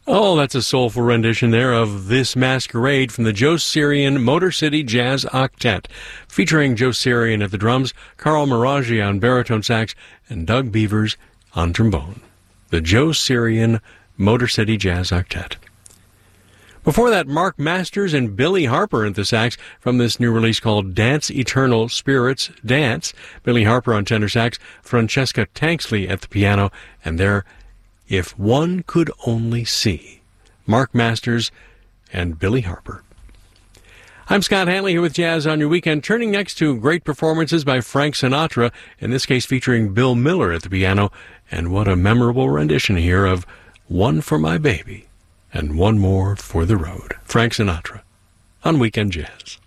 Oh, that's a soulful rendition there of This Masquerade from the Joe Sirian Motor City Jazz Octet, featuring Joe Sirian at the drums, Carl Miraggi on baritone sax, and Doug Beavers on trombone. The Joe Sirian Motor City Jazz Octet. Before that, Mark Masters and Billy Harper at the sax from this new release called Dance Eternal Spirits Dance. Billy Harper on tenor sax, Francesca Tanksley at the piano, and their If One Could Only See. Mark Masters and Billy Harper. I'm Scott Hanley here with Jazz on Your Weekend, turning next to great performances by Frank Sinatra, in this case featuring Bill Miller at the piano, and what a memorable rendition here of One for My Baby and One More for the Road. Frank Sinatra on Weekend Jazz.